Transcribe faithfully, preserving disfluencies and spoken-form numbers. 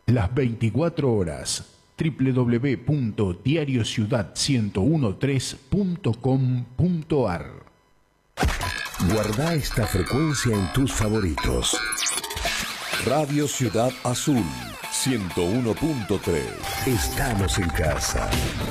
las veinticuatro horas. doble u doble u doble u punto diario ciudad ciento trece punto com punto ar. Guarda esta frecuencia en tus favoritos. Radio Ciudad Azul ciento uno punto tres. Estamos en casa.